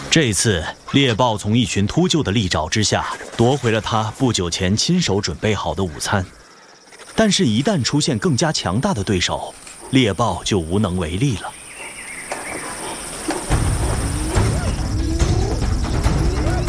这次，猎豹从一群秃鹫的利爪之下夺回了他不久前亲手准备好的午餐。但是，一旦出现更加强大的对手，猎豹就无能为力了。